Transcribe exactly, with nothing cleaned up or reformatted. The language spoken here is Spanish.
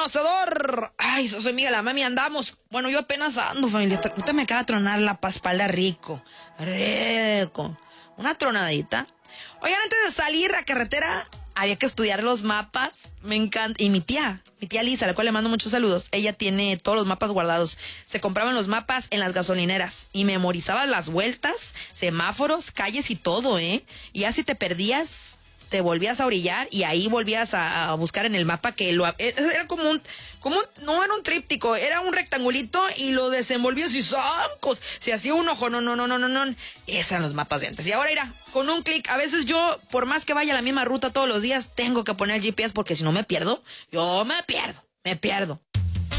conocedor. Ay, soy Miguel, la mami, andamos. Bueno, yo apenas ando, familia. Usted me acaba de tronar la paspalda rico. Rico. Una tronadita. Oigan, antes de salir a carretera, había que estudiar los mapas. Me encanta. Y mi tía, mi tía Lisa, a la cual le mando muchos saludos, ella tiene todos los mapas guardados. Se compraban los mapas en las gasolineras y memorizaba las vueltas, semáforos, calles y todo, ¿eh? Y ya si te perdías, te volvías a orillar y ahí volvías a, a buscar en el mapa que lo... Era como un... Como un, no era un tríptico, era un rectangulito y lo desenvolvías y zancos. Se hacía un ojo, no, no, no, no, no, no. Esos eran los mapas de antes. Y ahora era con un clic. A veces yo, por más que vaya la misma ruta todos los días, tengo que poner el G P S porque si no me pierdo, yo me pierdo, me pierdo.